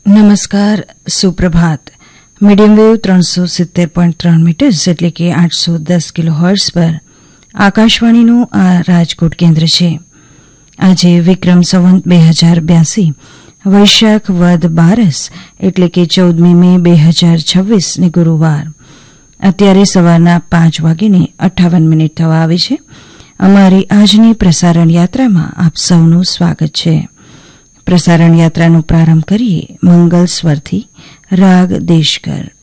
નમસ્કાર, સુપ્રભાત. Medium wave 370.3 metres એટલે કે 810 કિલોહર્ટ્ઝ પર આકાશવાણીનું આ રાજકોટ કેન્દ્ર છે. આજે વિક્રમ સંવત 2082 વૈશાખ વદ 12 એટલે કે 14મી મે 2026 ને ગુરુવાર. અત્યારે સવારના 5:58 થવા આવી છે. અમારી આજની પ્રસારણ યાત્રામાં આપ સૌનું સ્વાગત છે. પ્રસારણ યાત્રાનો પ્રારંભ કરીએ મંગલ સ્વરથી રાગ દેશકર.